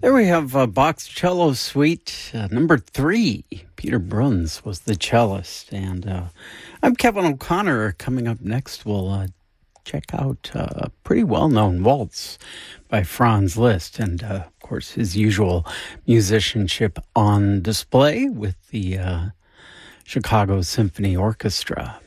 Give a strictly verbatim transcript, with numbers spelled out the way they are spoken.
There we have uh, Bach's Cello Suite, uh, number three. Peter Bruns was the cellist. And uh, I'm Kevin O'Connor. Coming up next, we'll uh, check out uh, a pretty well-known waltz by Franz Liszt. And, uh, of course, his usual musicianship on display with the uh, Chicago Symphony Orchestra.